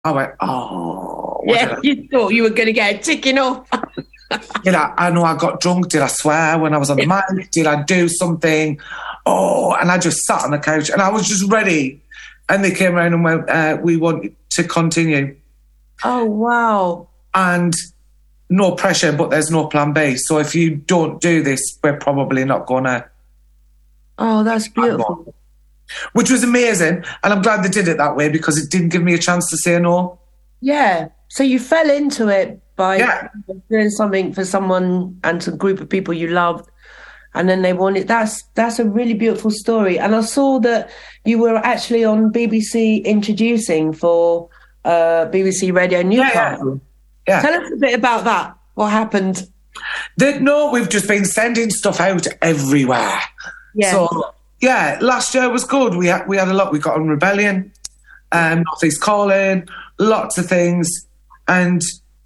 I went, oh. Yeah, you thought you were going to get a ticking off. I know I got drunk. Did I swear when I was on the mic? Did I do something? Oh, and I just sat on the couch and I was just ready. And they came around and went, we want to continue. Oh, wow. And no pressure, but there's no plan B. So if you don't do this, we're probably not going to. Oh, that's beautiful. Which was amazing. And I'm glad they did it that way because it didn't give me a chance to say no. Yeah. So you fell into it by doing something for someone and a group of people you loved. And then they wanted, that's a really beautiful story. And I saw that you were actually on BBC introducing for BBC Radio Newcastle. Yeah. Tell us a bit about that. What happened? We've just been sending stuff out everywhere. Yeah. So, last year was good. We had a lot. We got on Rebellion, North East Calling, lots of things. And,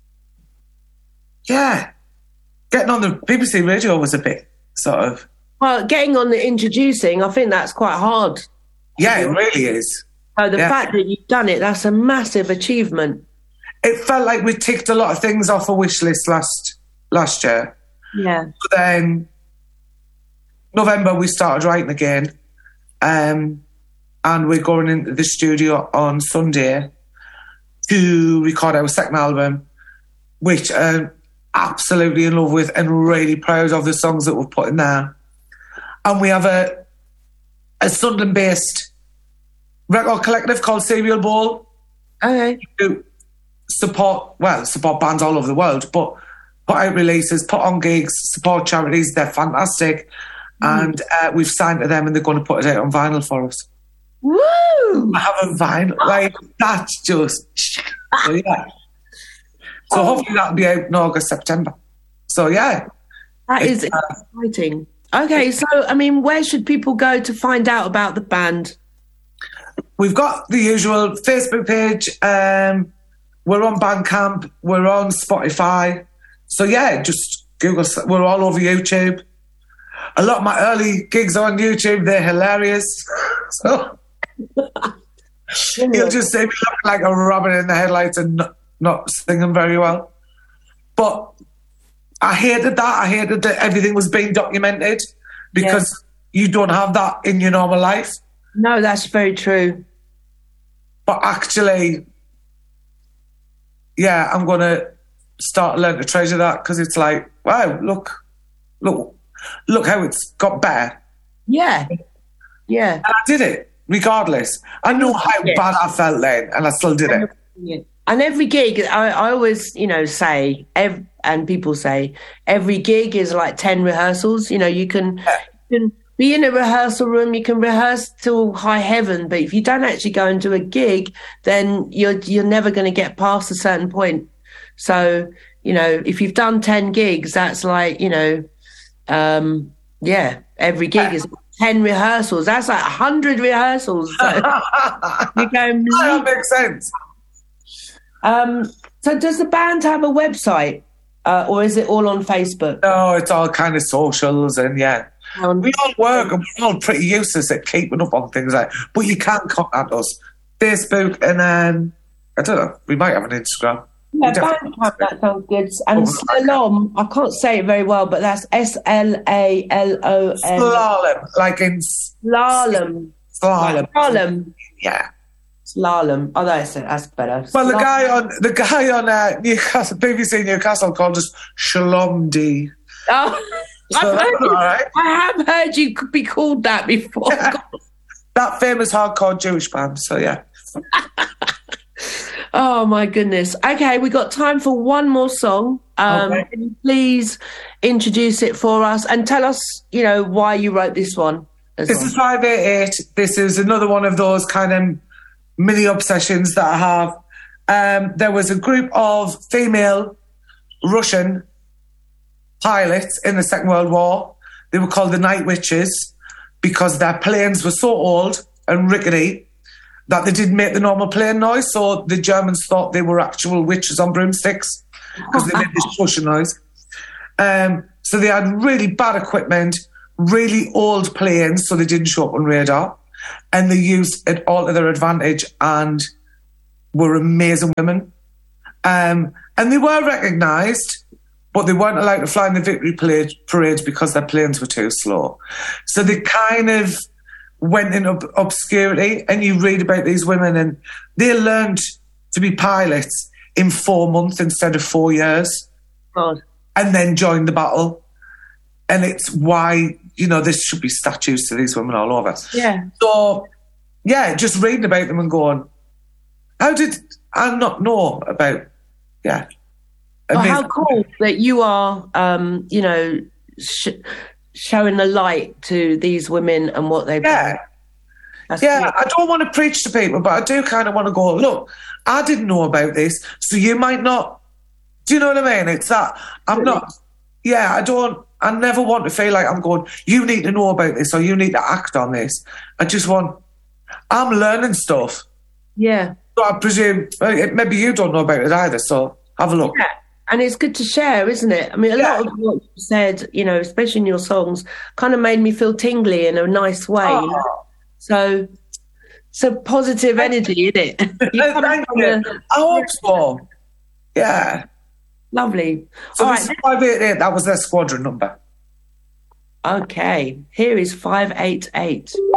getting on the BBC Radio was a bit sort of... Well, getting on the introducing, I think that's quite hard. Yeah, it really is. So the fact that you've done it, that's a massive achievement. It felt like we ticked a lot of things off a wish list last year. Yeah. But then November we started writing again, and we're going into the studio on Sunday to record our second album, which I'm absolutely in love with and really proud of the songs that we've put in there. And we have a Sunderland-based record collective called Serial Bowl. Okay. Who support bands all over the world, but put out releases, put on gigs, support charities. They're fantastic. And we've signed to them and they're going to put it out on vinyl for us. Woo! I have a vinyl. Like, that's just... So, yeah. So hopefully that'll be out in August, September. So, yeah. That is exciting. Okay, so, I mean, where should people go to find out about the band? We've got the usual Facebook page. We're on Bandcamp. We're on Spotify. So, yeah, just Google. We're all over YouTube. A lot of my early gigs are on YouTube. They're hilarious. So you'll just see me looking like a rabbit in the headlights and not singing very well. But I hated that. I hated that everything was being documented because you don't have that in your normal life. No, that's very true. But actually, I'm going to start learning to treasure that because it's like, wow, look how it's got better. Yeah. Yeah. And I did it, regardless. I know how bad I felt then, and I still did it. And every gig, I always, say, and people say, every gig is like 10 rehearsals. You can be in a rehearsal room, you can rehearse till high heaven, but if you don't actually go and do a gig, then you're never going to get past a certain point. So, if you've done 10 gigs, that's like, every gig is 10 rehearsals. That's like 100 rehearsals. So you go, that makes sense. So does the band have a website or is it all on Facebook? No, it's all kind of socials and we all work and we're all pretty useless at keeping up on things like, but you can contact us. Facebook and then, I don't know, we might have an Instagram. Yeah, Bandcamp, that sounds good. And Slalom, I can't say it very well, but that's Slalom. Slalom, like in... Slalom. Slalom. Yeah. Slalom. Oh, that's better. Well, the guy on Newcastle, BBC Newcastle called us Shalom D. Oh, So, I have heard you be called that before. Yeah. That famous hardcore Jewish band, so yeah. Oh, my goodness. Okay, we got time for one more song. Okay. Can you please introduce it for us and tell us, why you wrote this one? This is 588. This is another one of those kind of mini obsessions that I have. There was a group of female Russian pilots in the Second World War. They were called the Night Witches because their planes were so old and rickety that they didn't make the normal plane noise, so the Germans thought they were actual witches on broomsticks because they made this Russian noise. So they had really bad equipment, really old planes, so they didn't show up on radar, and they used it all to their advantage, and were amazing women. And they were recognised, but they weren't allowed to fly in the victory parades because their planes were too slow. So they kind of went into obscurity, and you read about these women and they learned to be pilots in 4 months instead of 4 years. God. And then joined the battle. And it's why, there should be statues to these women all over. Yeah. So, yeah, just reading about them and going, how did I not know about, yeah. Well, how cool that you are, showing the light to these women and what they've done. Yeah, I don't want to preach to people, but I do kind of want to go, look, I didn't know about this, so you might not. Do you know what I mean? It's that I'm not, I never want to feel like I'm going, you need to know about this or you need to act on this. I'm learning stuff. Yeah. So I presume, maybe you don't know about it either, so have a look. Yeah. And it's good to share, isn't it? I mean, a lot of what you said, especially in your songs, kind of made me feel tingly in a nice way. Oh. So positive energy, isn't it? Thank you. I hope so. Yeah. Lovely. So this is 588, that was their squadron number. Okay. Here is 588.